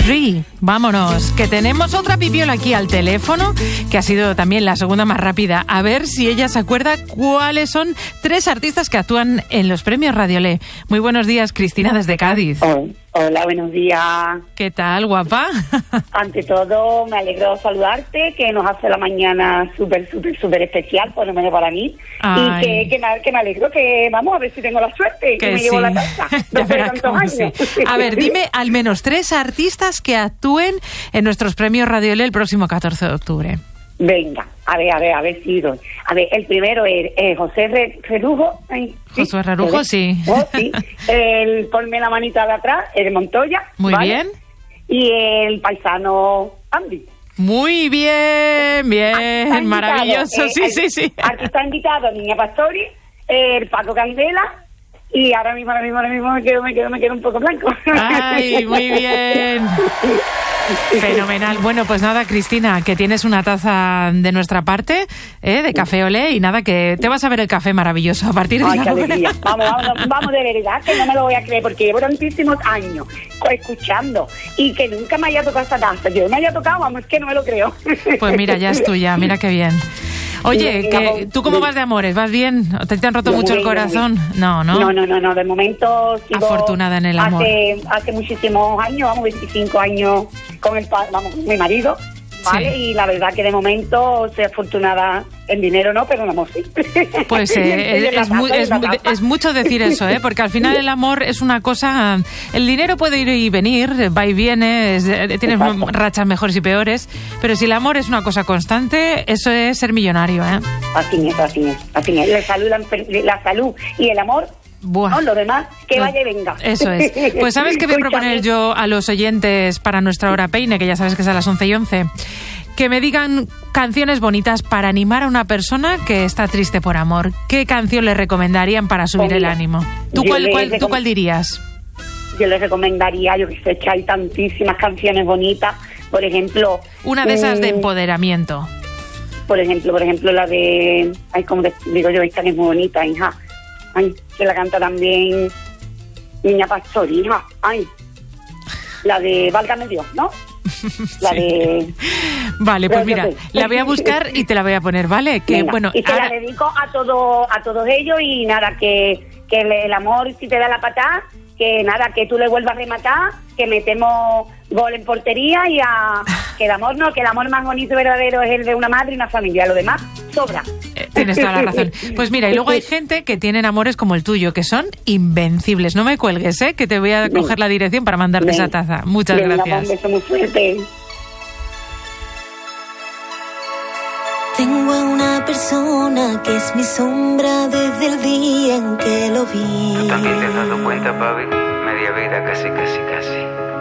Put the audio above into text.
3. Vámonos, que tenemos otra pipiola aquí al teléfono, que ha sido también la segunda más rápida. A ver si ella se acuerda cuáles son 3 artistas que actúan en los premios Radiolé. Muy buenos días, Cristina, desde Cádiz. Hola, buenos días. ¿Qué tal, guapa? Ante todo, me alegro saludarte, que nos hace la mañana súper especial, por lo menos para mí. Ay. Y que me alegro, que vamos a ver si tengo la suerte y que me sí. llevo la casa. Ya Después de verás tantos cómo años. sí. A ver, dime al menos 3 artistas que actúen en nuestros premios Radiolé el próximo 14 de octubre. Venga, a ver si doy. A ver, el primero es José Rerujo. Josué Rerujo, sí. Sí. El Ponme la manita de atrás, el Montoya. Muy ¿vale? bien. Y el paisano Andy. Muy bien, bien, maravilloso, sí. Aquí está invitado Niña Pastori, el Paco Candela, y ahora mismo me quedo un poco blanco. Ay, muy bien. Fenomenal. Bueno, pues nada, Cristina, que tienes una taza de nuestra parte, de Café Olé, y nada, que te vas a ver el café maravilloso a partir de Ay, qué ahora. alegría. Vamos de verdad, que no me lo voy a creer, porque llevo tantísimos años escuchando y que nunca me haya tocado esta taza. Yo me haya tocado, vamos, es que no me lo creo. Pues mira, ya es tuya, mira qué bien. Oye, que ¿tú cómo vas de amores? ¿Vas bien? ¿Te han roto mucho el corazón? No, de momento sigo afortunada en el amor. Hace muchísimos años, 25 años con mi marido, ¿vale? Sí. Y la verdad que de momento soy afortunada en dinero, no, pero en amor sí. Pues es mucho decir eso, porque al final el amor es una cosa... El dinero puede ir y venir, va y viene, tienes rachas mejores y peores, pero si el amor es una cosa constante, eso es ser millonario, Así es. La salud y el amor... Buah. No, lo demás, que vaya y venga. Eso es. Pues ¿sabes qué voy a proponer yo a los oyentes para nuestra hora peine, que ya sabes que es a las 11:11? Que me digan canciones bonitas para animar a una persona que está triste por amor. ¿Qué canción le recomendarían para subir el ánimo? ¿Tú cuál dirías? Yo les recomendaría, yo que sé, que hay tantísimas canciones bonitas. Por ejemplo... Una de esas de empoderamiento. Por ejemplo, la de... Ay, como digo yo, esta que es muy bonita, hija. Ay, que la canta también Niña Pastori, hija. Ay, la de Válgame Dios, ¿no? La de... Vale, pues mira, la voy a buscar y te la voy a poner, ¿vale? Que venga, bueno, y te la dedico a todos ellos, y nada, que el amor, si te da la patada, que nada, que tú le vuelvas a rematar, que metemos gol en portería, y que el amor más bonito y verdadero es el de una madre y una familia. Lo demás sobra. Tienes toda la razón. Pues mira, y luego hay gente que tienen amores como el tuyo, que son invencibles. No me cuelgues, que te voy a coger la dirección para mandarte esa taza. Muchas gracias. Un beso muy fuerte. Tengo a una persona que es mi sombra desde el día en que lo vi. ¿Tú también te has dado cuenta, papi? Media vida casi.